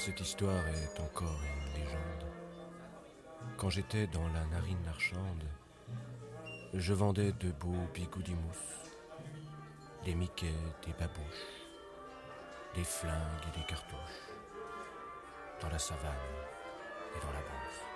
Cette histoire est encore une légende. Quand j'étais dans la narine marchande, je vendais de beaux bigoudimous, des Mickey, des babouches, des flingues et des cartouches, dans la savane et dans la bourse.